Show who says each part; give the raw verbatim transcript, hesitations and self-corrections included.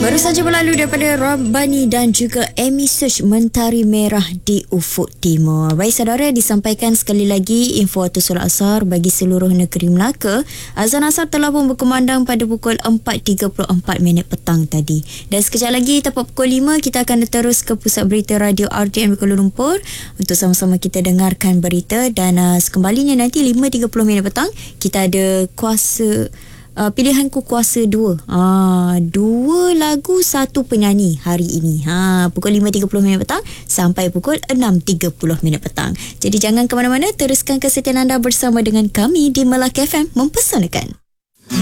Speaker 1: Baru saja berlalu daripada Rabbani dan juga Amy Search Mentari Merah di Ufuk Timur. Baik saudara, disampaikan sekali lagi info waktu solat asar bagi seluruh negeri Melaka. Azan asar telah pun berkumandang pada pukul empat tiga puluh empat minit petang tadi. Dan sekejap lagi tepat pukul lima kita akan terus ke Pusat Berita Radio R T M Kuala Lumpur untuk sama-sama kita dengarkan berita. Dan uh, sekembalinya nanti lima tiga puluh minit petang kita ada kuasa Uh, pilihanku kuasa dua. Ah, dua lagu satu penyanyi hari ini. Ha, pukul lima tiga puluh minit petang sampai pukul enam tiga puluh minit petang. Jadi jangan ke mana-mana, teruskan kesetiaan anda bersama dengan kami di Melaka F M Mempesonakan.